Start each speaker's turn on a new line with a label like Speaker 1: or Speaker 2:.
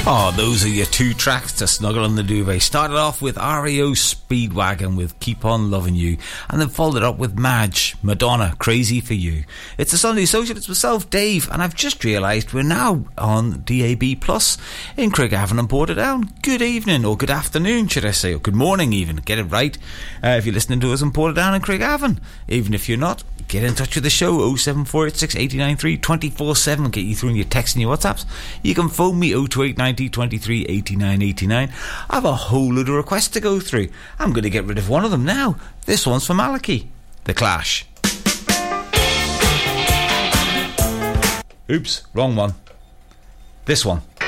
Speaker 1: Oh, those are your two tracks to snuggle on the duvet. Started off with REO Speedwagon with Keep On Loving You, and then followed up with Madonna, Crazy For You. It's a Sunday Social, it's myself, Dave, and I've just realised we're now on DAB Plus in Craigavon and Portadown. Good evening, or good afternoon, should I say, or good morning even, get it right, if you're listening to us in Portadown and Craigavon. Even if you're not, get in touch with the show, 07486 893 247, get you through in your texts and your WhatsApps. You can phone me 02890 23 89 89. I have a whole load of requests to go through. I'm going to get rid of one of them now. This one's for Malachi, The Clash. Oops, wrong one. This one.